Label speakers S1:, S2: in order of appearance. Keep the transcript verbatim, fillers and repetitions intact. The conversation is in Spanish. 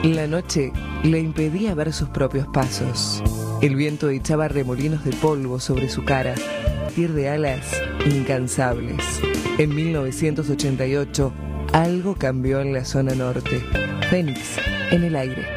S1: La noche le impedía ver sus propios pasos. El viento echaba remolinos de polvo sobre su cara, pierde alas incansables. En mil novecientos ochenta y ocho, algo cambió en la zona norte. Fénix en el aire.